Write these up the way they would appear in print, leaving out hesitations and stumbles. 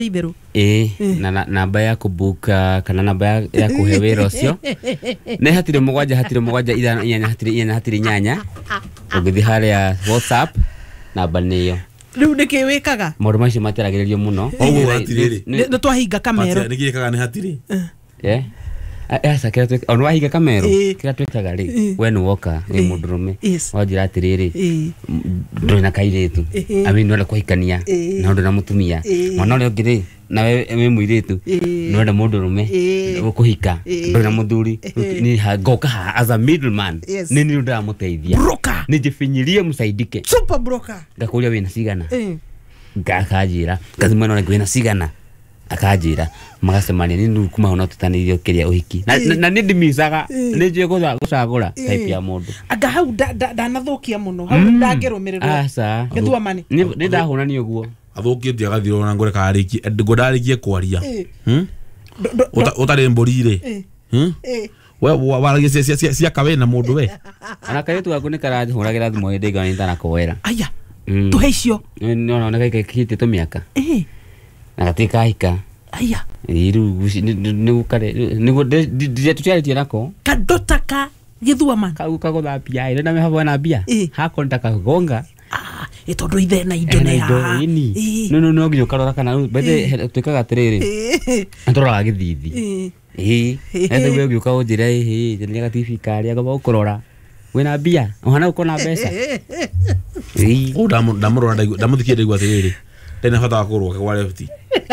Iberu. Na namba ya kubuka kana namba ya kuhewera ucio. Ne hatire mugwanja hatire nyanya. Ugithi haria WhatsApp namba niyo. Riu niki wikaga? Maundu macio materagiririo muno. Oguo hatiriri. Ni twahinga kamero. Niki wikaga ni hatiri. Asa kira tweka onu wahiga kamero kira twekaga ri we no woka ni mundurume wajira atiriri ndona kairetu ami no kuhikania na ndo na mutumia mwana ule ngiri na we muiretu no ndo mundurume kuhika ndo na muthuri ni ngoka as a middleman ni ndo amuteithia ni jifinyirie musaidike super broker ngakuria wina sigana ngakajira kazi mwana ule wina sigana akajira magasemania ni kuma ona tutanirio kiria uhiki na ni ndimisaga ni nje gucagura type ya mundu anga hau ndanathukia muno hau ndagerumirirwo asa githua mani ni ndahuna ni uguo athukitie agathiro na ngore kariki ngodarikie kwaria utari mborire we waragie cia kawe na mundu we ana kaitu gaku ni karaji huragira thimu inde ngani ndana kwera aya tuheicio no na kiti to miaka nagatika hika aya iru ni gukare ni tucharitie nako kadotaka githua man kaguthapia ire na mehawa na bia hakontaka gonga itondo ithe na indo na ya no nginya karora kana bethe twikaga tiriri antora githithi ende we ugiuka unjira ni TV kari agaba ukurora wena bia uhana ukona mbeca ndamurora ndamuthikie ndigwa tiriri tena fata kurwo kwa lefti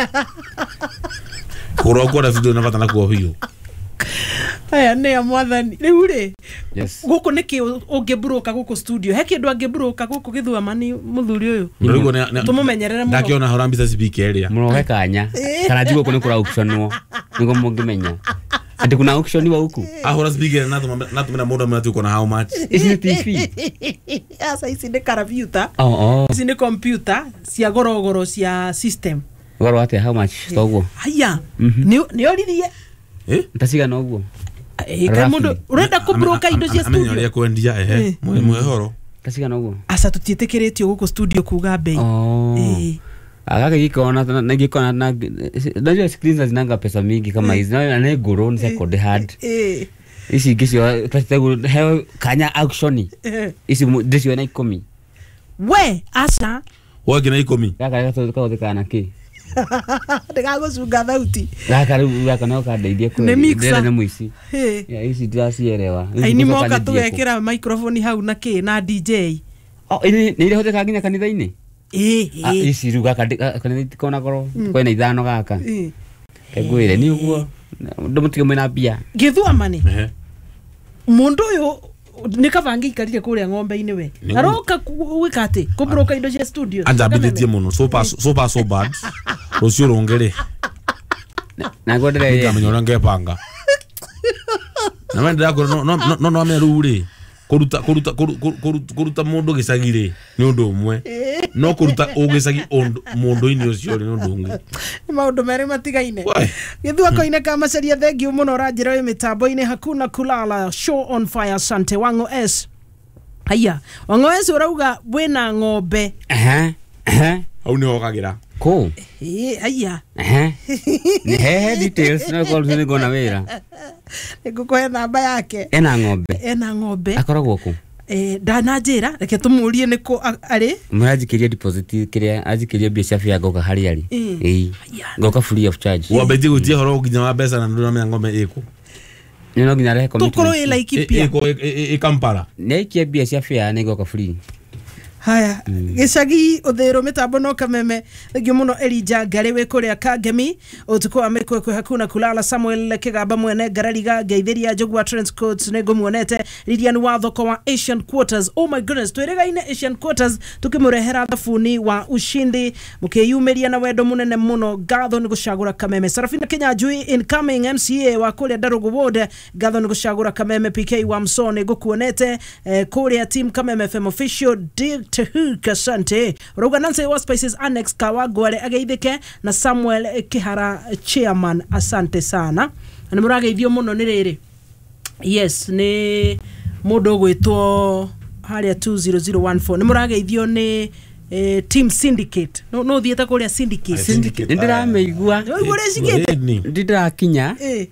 kurwo kwa lefti na fata na kwa hiyo aya ne amwathani riu ri guku niki ungebroka guku studio he kindu angebroka guku githua mani muthuri uyu tumumenyerere muno ndakiona hora mbisa speaker area muno kanya kana jigo kuni kura auctionwo nigo mungimenya ati kuna auction wa huku ahora speaker na tumena muda mnatu kuna how much isi TV asa isi ni computer isi ni computer cia gorogoro cia system goro ate how much toguo aya ni oririe ntasiga no guo kai mundu urenda kubroka indo cia studio amenyo ya kwendia mwehoro tasiga no guo asa tutietekeretio guku studio kuga bei agaga gikona na gikona na najua screens zinanga pesa mingi kama hizi na ngoro ni second hand isi ngisio tatego he kanya auction isi ndisio na 10 we asa wa kina 10 gaga toka kana ki ndega gucunga thauti gaka no kandeithie kwa ndera na muici ya isi ndasielewa ni moka tugekira microphone hau na ki na DJ ni ile hoteka nginya kanitha-ini isi ruga kana kona goro kwena ithano gaka kegwire ni uguo ndomutige mwena bia githua mani mundu uyu ni kabangi ikarire kuria ng'ombe-ini we aroka wikate kubroka indo cia studio anjambithie muno so bad rucio rungere na godere ndamenyora ngepanga na menda no ameruri kuruta mundu gicagire ni undu umwe no kuruta ugicagi mundu ini ucio ni undu ungi maundu mere matigaine githua koine kama seria thengio muno ranjira wi mitambo-ini hakuna kulala show on fire asante wango s haya wango s urauga wina ng'ombe au ni hokagira ko haya ni he details no call ni gona wira ngukohe namba yake ena ng'ombe akoragwo ku ndanajira reke tumurie niko ari murajikiria deposit kiria ajikiria bia cia ngoka hari ari ngoka free of charge wabeti gutie horo nginya wa mbeca na ndona ng'ombe iko no nginya rehe commitment tukoro ila ikipia Kampala ne ikia bia cia ni ngoka free haya gicagi uthiro mitambo no kameme thengio muno Elija Ngari we kuria Kangemi utuko amekwe kwe hakuna kulala Samuel Kigamba mwene Garariga Geithiria Jogwa Transcoats nego muonete Lilian wa thoko wa Asian Quarters oh my goodness tweregaine Asian Quarters tukimurehera thafuni wa ushindi mukiyumeria na wendo munene muno gatho ni gucagura kameme Sarafina Kenya Jui incoming MCA wa kuria Darugu Ward gatho ni gucagura kameme PK wa Msone gukuonete kuria team kameme FM official Tehuka sante Roga Nancy wa Spices Annex Kawagwale ageithike na Samuel Kihara chairman asante sana na murageithio muno ni riri yes ni mundu gwitwo haria 20014 ni murageithio ni team syndicate no thieta kuria syndicate ndira meigua kuria syndicate ndira kinya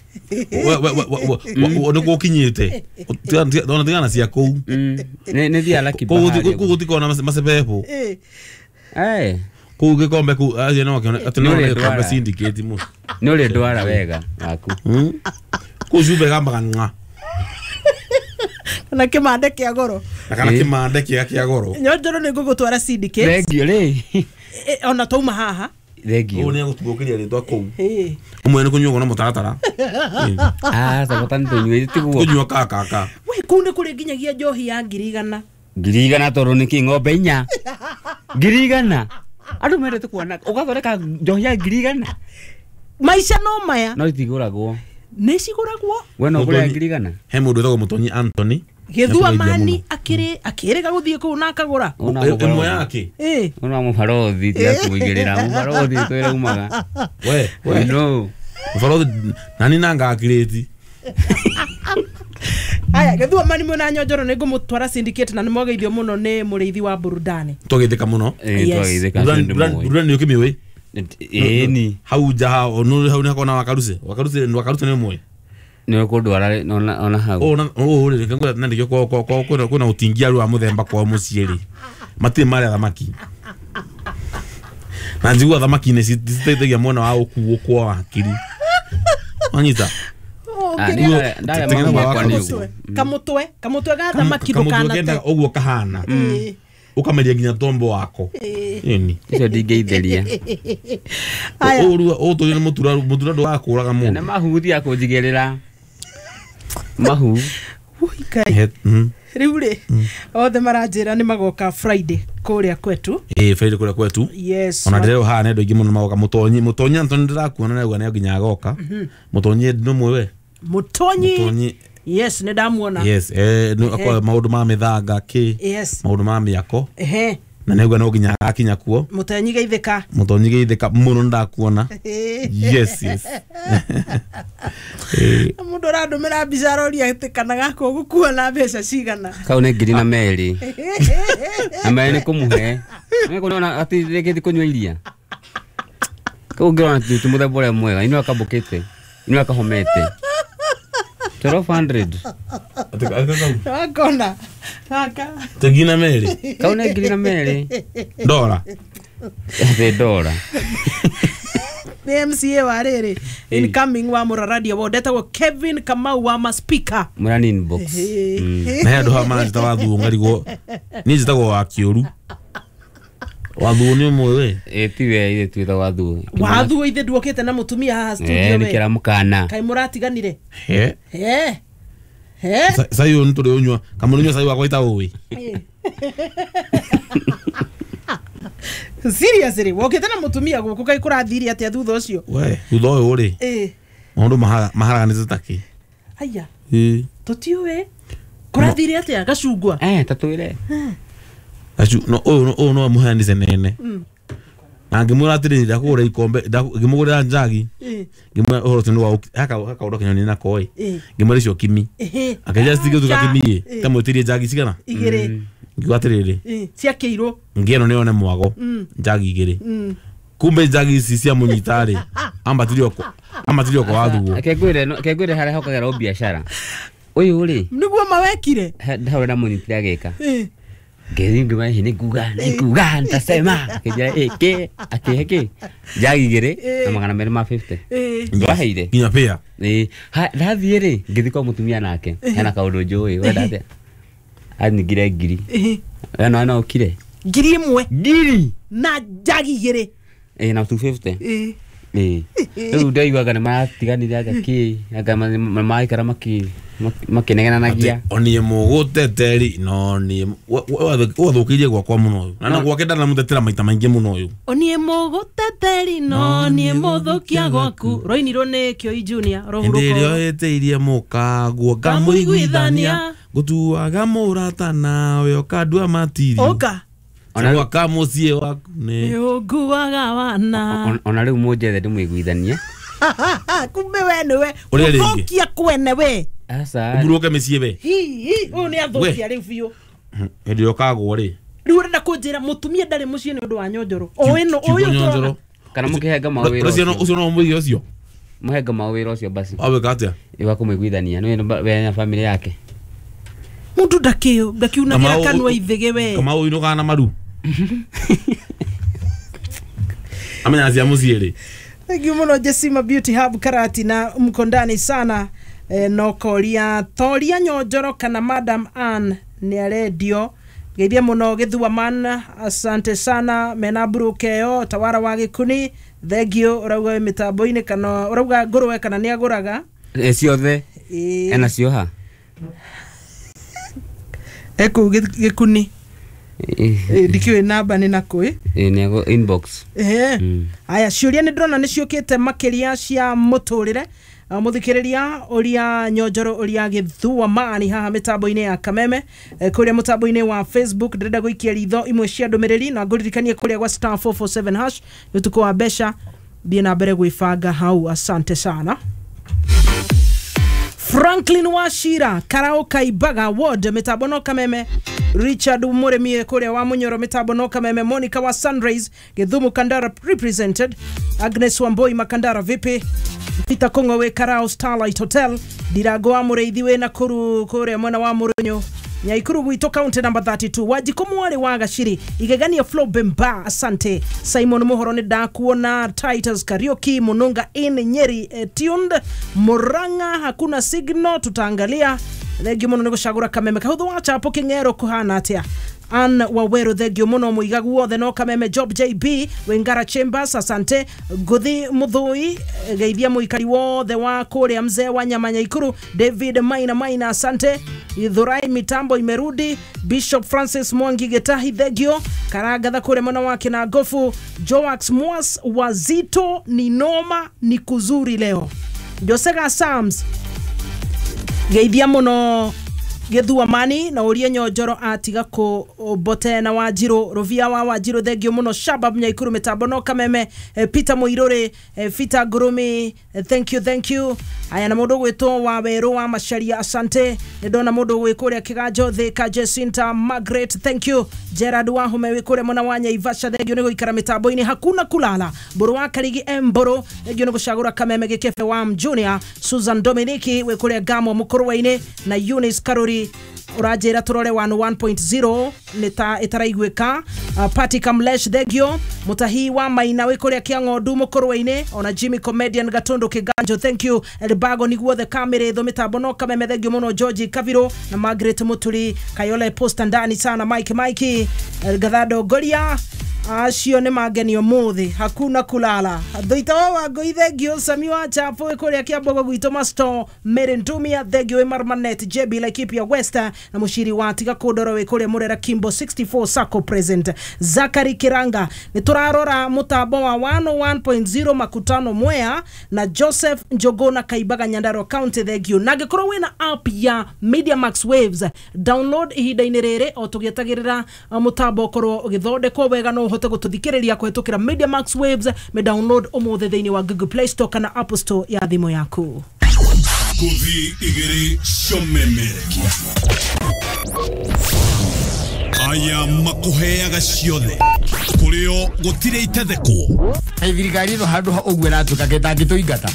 we gukinyite ndona tigana cia kou ne thia la kibahari kou tikona masepepo kou gikombe kou aje no gikombe syndicate mu no le ndwara wega aku kou jube gamba nga na kimande kia goro kana kimande kia goro nyonjoro ni gugutwara syndicate regio le ona tuma haha regio one gutubukiria ritwa kou umwe ni kunyuo na mutaratara sabotan tunywe tiguo kunyuo kaka we kunde kuri nginyagia njohi ya 100 toro ni ng'ombe 4 100 andu merete kuona ugathoreka njohi ya 100 maisha no maya no itiguragwo nä cigåragwo we no kå ngirigana he må ndå ätagwo Mutonyi Anthony githua mani akä ga gå thiä kå na akagå ra ĩmwe yake ona må barothi tiakå igä rä ra må barothi twä raumaga we no barothi nani nangakirĩti aya githua mani mwena nyonjoro nä ngå må twara syndicate na nä mwageithio må no nä må rä ithi wa burudani twagĩthĩka mũno burudani nĩ ũkĩmĩũĩ eni hau nja hau nĩ hakona wakaruse nĩ ũmwe nä kå ndwara ona hau rä nä ndä kwä na å tingia rä wa må themba kwao må ciä rä matirä marä a thamaki na njigua thamaki nä citeithagia mwena wa å kuå kwa wakiri wanyita kamutwe ga thamaki ndukanate å guo kahana å kameria nginya tombo wako icio ndingĩitheria å tå nä må tura ndå wakå raga må nä mahu thiakå njigä rä ra mahu rä u rä othe maranjä ra nä magoka Friday kå rä a kwetu Friday kå rä a kwetu ona ndä rero haha nä andå aingä må no magoka Mutonyi Antony ndä rakuona nauga nä nginya agoka Mutonyi nä mwe we Mutonyi yes nä ndamuona maå ndå ma mä thanga maå ndå ma mä ako na nä guo no nginya akinya kuo Mutonyi geithĩka må no ndakuona må ndå randå mä ra mbica roria tä kana gakå gå kuona mbeca cigana kau nä 200 na merä nä kå må he nä kå nona atä rä ngä thi kå nyua iria kau ngä rona tä må themba å rä a mwega inå akambå kä te inå akahomete 1200 wakona kaka tegina meri kau nä 200 ndora ndora MCA wa rĩrĩ incoming wa Muraradia wondetagwo Kevin Kamau wa Maspika Murani inbox na he andũ haha maranjĩta Wathuo ngarigwo niĩ njĩtagwo wa Kĩũru Wathuo nĩ ũmwe we tiwe ithe twĩtagwo Wathuo ithe nduokĩte na mũtumia haha studio we nĩ kĩra mũkana kaĩ mũratiganire sayo nĩ tũrĩ ũnyua kamũnyua sayo wakwa itaũĩ seriously wokete na mutumia guku kai kurathiria atia thutha ucio we thutha uyu ri maundu maharaganite taki aya tutiwe kurathiria atia gacungwa tatwire no uyu no muhandise nene na ngimwira atiri ndakugura ikombe ngimugurira njagi ngimwira uhoro tinu wa haka undo kinyoni na koi ngimwira icio kimi akaja stige tu kimi kamwitirie njagi cigana igire ngwatiriri cia kiiro ngieno nione mwago njagi igire kumbe njagi ici cia munyitari ambatirio kwa Wathuo kegwire hare hokagera biashara uyu ri niguo mawekire ndawe na munyitira geka ngethi mahi ni kuga nitasema kija akiheke njagi igire na magana mere ma 50 ngwaheire nginya pia ndathie ri ngithi kwa mutumia nake hena kaundu njui wenda atia anigire ngiri ana okire ngiri imwe ngiri na njagi igire na 250 riu ndaiguaga nĩ maratiganire agaki aga maikara makineganagia onie mũgũteteri no nie wathukirie gwakwa mũno ũyũ na gwake ndanamutetera maita maingĩ mũno ũyũ onie mũgũteteri no nie mũthũkia gwaku roinirwo nĩ Kĩoi Junior rohuruko ndĩrĩo ĩtĩirie mũkagwo ngamũiguithania gutuaga mũrata nawe ũkandua matiri oka ona kwa mucie waku ne ũnguaga wana ona rĩu mũnjethe ndĩmũiguithanie kumbe we nĩwe ũthũkia kwene we asa mburuke mĩciĩ we ũyũ nĩ athũkia rĩu biũ hĩndĩ ĩrĩa ũkagwo rĩ riu urenda kunjira mutumia ndari mucii ni undu wa nyonjoro o ino uyu kana mukihenga mawira ucio no muthia ucio muhenga mawira ucio basi awe katia iwa kumwiguithania no we family yake mundu ndakiunagira kanwa ithege we kama uyu no kana maru amenya cia muciiri. Thank you muno Jesima Beauty Hub Karati na mko ndani sana no koria Thoria Nyonjoro kana Madam Ann ni radio geithia muno githua man asante sana mena brukeo tawara wa gikuni thegio urauga mitambo-ini kana urauga ngurwe kana ni aguraga ciothe ena cioha eko gikuni dikiwe namba ni nakui ni inbox aya ciuria ni ndrona ni ciukite makiria cia muturire muthikiriria uria Nyonjoro uria githua mani haha mitambo-ini ya Kameme kuria mutambo-ini wa Facebook ndenda guikia ritho imwe cia ndumiriri na nguririkanie kuria gwa *447 hash utuko wa besha thie na mbere gwifanga hau asante sana. Franklin Washira Karaoka Ibaga Ward mitambo no Kameme Richard Muremie kuria wa Munyoro mitambo no Kameme Monica wa Sunrise Githumu Kandara represented Agnes Wamboi Makandara vipi Peter Kongo we Karao Starlight Hotel Dirago wa Mureithi we na kuru kuria mwana wa Murunyo Nyaikuru Gwito County number 32 Wajikomu wale wa Gashiri Igegania Flow Bemba asante Simon Muhoro ni dakuona Titus Karaoke Mununga in Nyeri tuned Muranga hakuna signal tutaangalia thegio muno nigucagura Kameme kahuthu wa chapo kingero kuhana atia An Waweru thegio muno muigagu wothe no Kameme Job JB Wengara Chambers asante Guthi Muthui geithia muikari wothe wa kuria mzee wa Nyamanya Ikuru David Maina asante Ithurai mitambo imerudi Bishop Francis Mwangi Getahi thegio Karagatha kure mwana wake na gofu Joax Mwas wazito ni noma ni kuzuri leo Josega Sams geithia muno githua mani na uria Nyonjoro atiga ko bote na Wajiro Rovia wa Wajiro thegio muno Shabab Nyaikuru mitambo no Kameme Peter Muirore Fita Gurumi thank you aya na mundu gwitwo wa Weru wa Masharia asante ndona mundu gwikuria Kiganjo Thika Jacinta Margaret thank you Gerard wa Hume wikure mwana wa Nyaivasha thegio ni guikara mitambo-ini hakuna kulala Buru wa Karigi Mboro thegio ni gucagura Kameme Gikefe wa Junior Susan Dominiki wikuria Gamo Mukorwa-ini na Eunice Karuri urajira turore 1.0 neta itaraigweka Party Kamlesh thegio Mutahi wa Maina wikuria Kiangodu Mukorwa-ini ona Jimmy Comedian Gatondo Kiganjo thank you Elbago ni guothe kamera tho mitambo no Kameme thegio muno George Kaviro na Margaret Muturi Kayole posta ndani sana Mike Gathado Goria acio ni magenio muthi hakuna kulala thuita wa goithegio Sami wa chapo kuria Kiambogo gwito master Merendumia thegio Marmanet JB Laikipia West na mushiri wa tiga kudoro we kuria Murera Kimbo 64 Sako present Zakari Kiranga ni turarora mutambo wa 101.0 makutano Mwea na Joseph Njogona Kaibaga Nyandarua County thegio nagikorwo wina app ya Media Max Waves download ihinda-ini riri o tugietagirira mutambo korwo ugithondekwo wega no hote gututhikiriria kuhetukira Media Max Waves me download omothe thiini wa Google Play Store kana Apple Store ya thimu yaku Kuthi igiri shomeme aya makuheaga ciothe kurio gutire itetheko thirikari no handu ogwera tukagitangituingata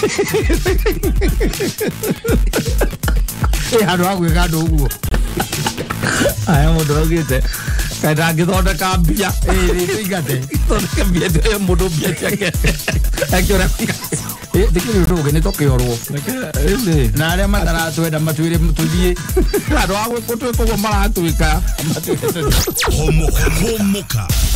handu agwika andu uguo aya mundu augite kada ngithondeka mbia tuingate thondeka mbia ndio mundu mbia ciake akiora dikiri nduge nitokiorwo na aria mataratwenda matwire mututhie handu agwe kutwe kogo maratwika homoka